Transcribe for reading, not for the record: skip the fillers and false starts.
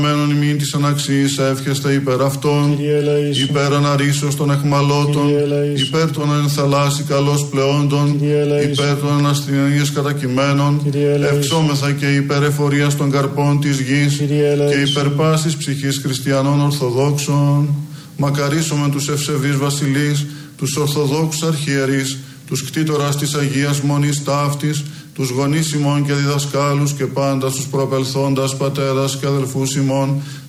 Μένων ημίν της αναξής εύχεστε υπέρ αυτών, υπέρ αναρρήσεως των εχμαλώτων, υπέρ των ενθαλάσσι καλώς πλεόντων, υπέρ των ανασθενείες κατακειμένων, ευξόμεθα και υπέρ εφορίας των καρπών της γης και υπέρ πάσης ψυχής χριστιανών ορθοδόξων. Μακαρίσομεν τους ευσεβείς βασιλείς, τους ορθοδόξους αρχιερείς, τους κτήτορας της Αγίας Μονής ταύτης, τους γονείς ημών και διδασκάλους και πάντα τους προπελθόντας πατέρας και αδελφούς ημών,